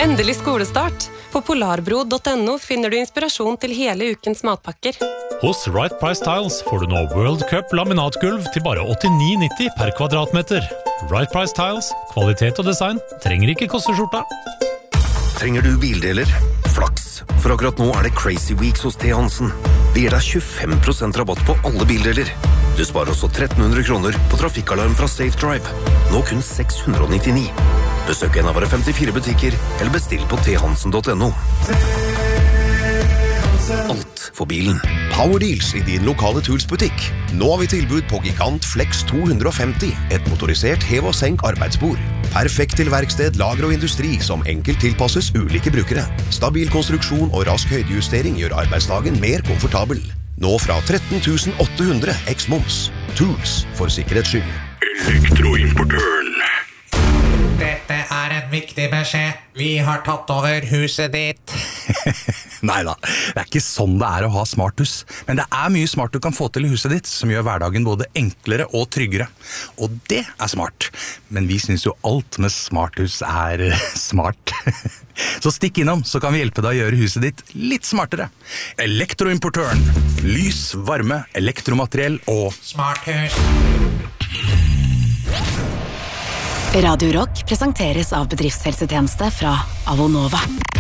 Endelig skolestart. På polarbro.no finner du inspirasjon til hele ukens matpakker. Hos Right Price Tiles får du nå World Cup laminatgulv til bare 89,90 per kvadratmeter. Right Price Tiles, kvalitet og design, trenger ikke koste skjorta. Trenger du bildeler? Flaks, for akkurat nå det Crazy Weeks hos T. Hansen. Vi gir deg 25% rabatt på alle bildeler. Du sparer også 1300 kroner på trafikkalarm fra Safe Drive. Nå kun 699. Besøk en av våre 54 butikker, eller bestill på thansen.no. Alt for bilen. Power Deals i din lokale Tools-butikk. Nå har vi tilbud på Gigant Flex 250, et motorisert hev- og senk arbeidsbord. Perfekt til verksted, lager og industri som enkelt tilpasses ulike brukere. Stabil konstruksjon og rask høydejustering gjør arbeidsdagen mer komfortabel. Nå fra 13.800 eks-moms. Tools, for sikkerhets skyld. Elektroimportøren. Dette en viktig beskjed. Vi har tatt over huset ditt. Neida, det ikke sånn det å ha smarthus. Men det mye smart du kan få til i huset ditt, som gjør hverdagen både enklere og tryggere. Og det smart. Men vi synes jo alt med smarthus smart. Så stikk innom, så kan vi hjelpe deg å gjøre huset ditt litt smartere. Elektroimportøren. Lys, varme, elektromateriell og smarthus. Radio Rock presenteres av bedriftshelsetjeneste fra Avonova.